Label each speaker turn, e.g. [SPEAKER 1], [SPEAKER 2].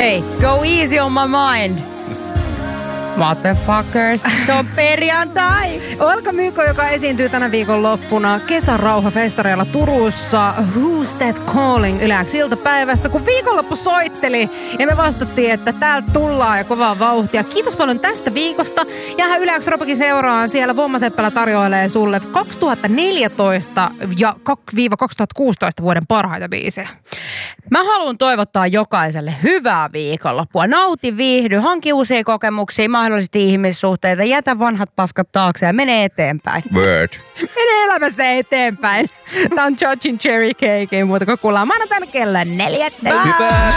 [SPEAKER 1] Hei, go easy on my mind. Motherfuckers, se on perjantai.
[SPEAKER 2] Olka Mykko, joka esiintyy tänä viikon loppuna Kesärauha-festareilla Turussa Who's That Calling Yleäks iltapäivässä, kun viikonloppu soitteli ja me vastattiin, että täältä tullaan ja kovaa vauhtia. Kiitos paljon tästä viikosta. Jäähän Yleäks Robokin seuraan, siellä Vommaseppälä tarjoilee sulle 2014 ja 2016 vuoden parhaita biisejä.
[SPEAKER 1] Mä haluan toivottaa jokaiselle hyvää viikonloppua. Nauti, viihdy, hanki uusia kokemuksia, mahdollisesti ihmissuhteita, jätä vanhat paskat taakse ja mene eteenpäin.
[SPEAKER 3] Word.
[SPEAKER 2] Mene elämässä eteenpäin. Tää on Judge and Cherry Cake, ei muuta kuin kuullaan maanantaina kello 4.
[SPEAKER 3] Hyvää